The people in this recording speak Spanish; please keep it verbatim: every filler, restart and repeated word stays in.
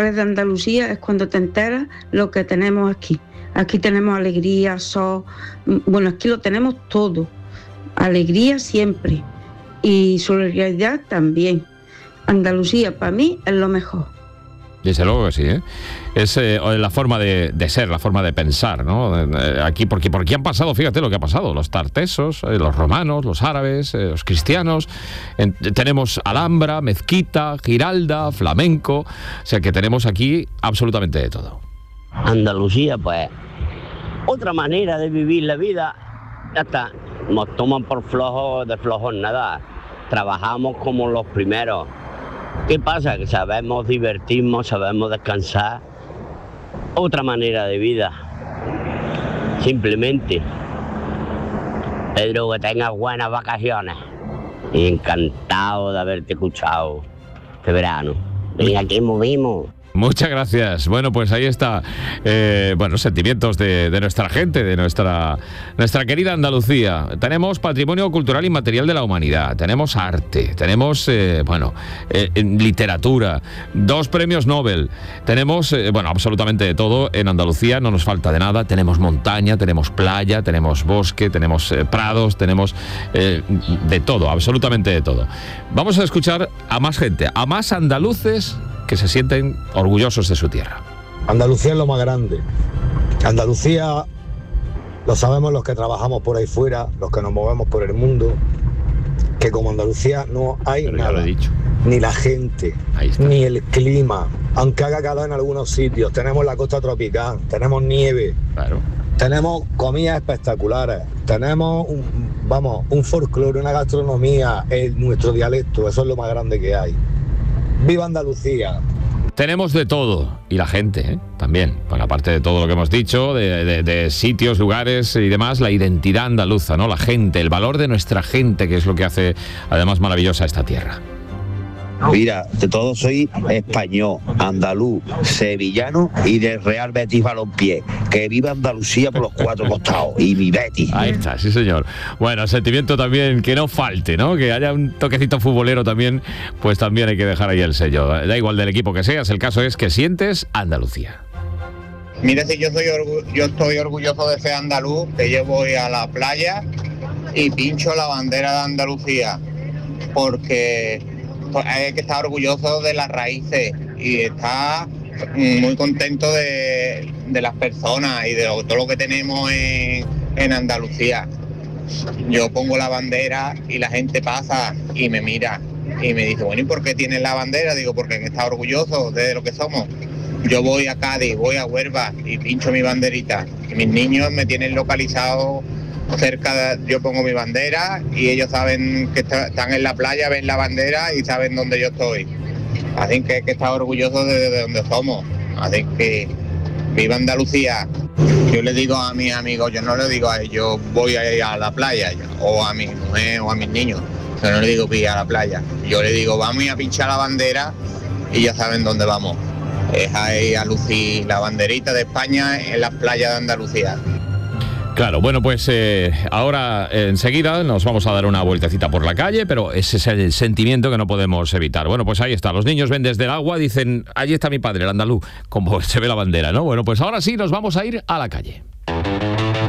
sales de Andalucía es cuando te enteras lo que tenemos aquí. Aquí tenemos alegría, sol, bueno, aquí lo tenemos todo. Alegría siempre y solidaridad también. Andalucía para mí es lo mejor. Desde luego que sí, ¿eh? Es eh, la forma de, de ser, la forma de pensar, ¿no? Eh, aquí, porque, porque han pasado, fíjate lo que ha pasado, los tartesos, eh, los romanos, los árabes, eh, los cristianos, en, tenemos Alhambra, mezquita, giralda, flamenco, o sea que tenemos aquí absolutamente de todo. Andalucía, pues, otra manera de vivir la vida, ya está, nos toman por flojos, de flojos nada, trabajamos como los primeros. ¿Qué pasa? Que sabemos divertirnos, sabemos descansar. Otra manera de vida. Simplemente. Pedro, que tengas buenas vacaciones. Y encantado de haberte escuchado este verano. Venga, aquí movimos. Muchas gracias. Bueno, pues ahí está. Eh, bueno, sentimientos de, de nuestra gente, de nuestra, nuestra querida Andalucía. Tenemos patrimonio cultural inmaterial de la humanidad. Tenemos arte. Tenemos, eh, bueno, eh, literatura. Dos premios Nobel. Tenemos, eh, bueno, absolutamente de todo. En Andalucía no nos falta de nada. Tenemos montaña, tenemos playa, tenemos bosque, tenemos eh, prados, tenemos eh, de todo, absolutamente de todo. Vamos a escuchar a más gente, a más andaluces que se sienten orgullosos de su tierra. Andalucía es lo más grande. Andalucía lo sabemos los que trabajamos por ahí fuera, los que nos movemos por el mundo, que como Andalucía no hay Pero nada, ya lo he dicho. Ni la gente, ni el clima, aunque haga calor en algunos sitios. Tenemos la costa tropical, tenemos nieve, claro. Tenemos comidas espectaculares, tenemos un, vamos, un folclore, una gastronomía, el, nuestro dialecto, eso es lo más grande que hay. ¡Viva Andalucía! Tenemos de todo, y la gente, ¿eh? También, bueno, aparte de todo lo que hemos dicho, de, de, de sitios, lugares y demás, la identidad andaluza, ¿no? La gente, el valor de nuestra gente, que es lo que hace además maravillosa esta tierra. Mira, de todo soy español, andaluz, sevillano y del Real Betis Balompié. Que viva Andalucía por los cuatro costados y mi Betis. Ahí está, sí señor. Bueno, sentimiento también que no falte, ¿no? Que haya un toquecito futbolero también, pues también hay que dejar ahí el sello. Da igual del equipo que seas, el caso es que sientes Andalucía. Mira, si yo soy orgu- yo estoy orgulloso de ser andaluz, que yo voy a la playa y pincho la bandera de Andalucía, porque hay que estar orgulloso de las raíces y estar muy contento de, de las personas y de lo, todo lo que tenemos en, en Andalucía. Yo pongo la bandera y la gente pasa y me mira y me dice, bueno, ¿y por qué tienes la bandera? Digo, porque hay que estar orgulloso de lo que somos. Yo voy a Cádiz, voy a Huelva y pincho mi banderita. Y mis niños me tienen localizado cerca de, yo pongo mi bandera y ellos saben que está, están en la playa, ven la bandera y saben dónde yo estoy. Así que hay que estar orgullosos de, de donde somos. Así que viva Andalucía. Yo le digo a mis amigos, yo no le digo a ellos voy a ir a la playa, o a mi mujer o a mis niños. Yo no le digo que ir a la playa. Yo le digo vamos a pinchar la bandera y ya saben dónde vamos. Es ahí a lucir la banderita de España en las playas de Andalucía. Claro, bueno, pues eh, ahora eh, enseguida nos vamos a dar una vueltecita por la calle, pero ese es el sentimiento que no podemos evitar. Bueno, pues ahí está, los niños ven desde el agua, dicen, allí está mi padre, el andaluz, como se ve la bandera, ¿no? Bueno, pues ahora sí nos vamos a ir a la calle.